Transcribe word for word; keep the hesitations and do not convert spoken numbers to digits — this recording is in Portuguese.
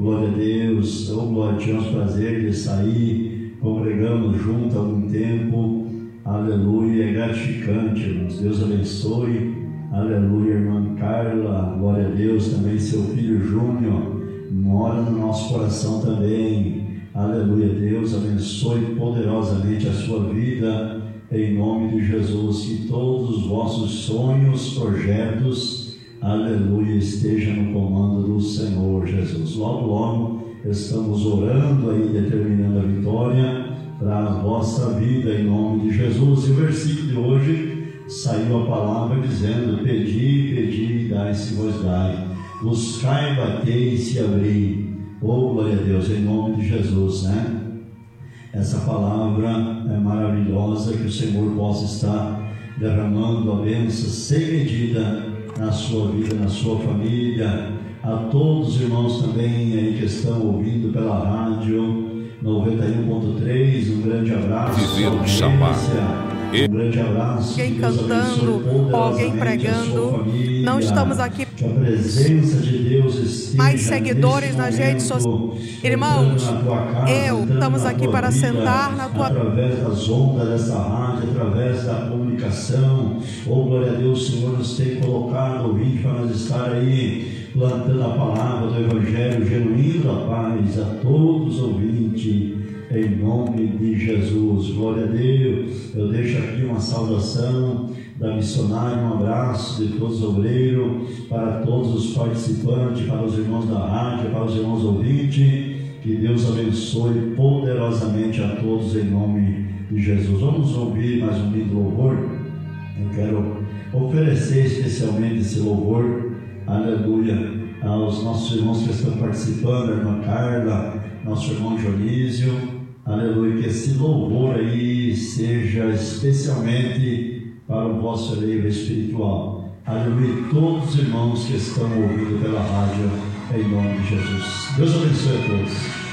glória a Deus, oh glória, tivemos prazer de sair, congregamos juntos há algum tempo, aleluia, é gratificante, irmãos, Deus abençoe, aleluia, irmã Carla, glória a Deus, também seu filho Júnior, mora no nosso coração também, aleluia, Deus abençoe poderosamente a sua vida, em nome de Jesus, que todos os vossos sonhos, projetos, aleluia, estejam no comando do Senhor Jesus. Logo, logo, estamos orando aí, determinando a vitória para a vossa vida, em nome de Jesus. E o versículo de hoje, saiu a palavra dizendo: pedi, pedi, dai-se-vos dai, buscai, batei e se abri. Oh, glória a Deus, em nome de Jesus, né? Essa palavra é maravilhosa, que o Senhor possa estar derramando a bênção sem medida na sua vida, na sua família. A todos os irmãos também aí que estão ouvindo pela rádio noventa e um ponto três, um grande abraço. Viver o chamado. Um grande abraço. Alguém cantando ou alguém pregando. Não estamos aqui que a presença de Deus mais seguidores nas redes sociais. Irmãos, eu estamos aqui para sentar na tua através das ondas dessa rádio, através da comunicação. Oh, glória a Deus, o Senhor nos tem colocado ouvinte para nós estar aí plantando a palavra do Evangelho genuíno da paz a todos os ouvintes. Em nome de Jesus, glória a Deus. Eu deixo aqui uma saudação da missionária, um abraço de todos os obreiros, para todos os participantes, para os irmãos da rádio, para os irmãos ouvintes. Que Deus abençoe poderosamente a todos em nome de Jesus. Vamos ouvir mais um lindo louvor. Eu quero oferecer especialmente esse louvor, aleluia, aos nossos irmãos que estão participando, a irmã Carla, nosso irmão Dionísio. Aleluia, que esse louvor aí seja especialmente para o vosso elevo espiritual. Aleluia, todos os irmãos que estão ouvindo pela rádio, em nome de Jesus. Deus abençoe a todos.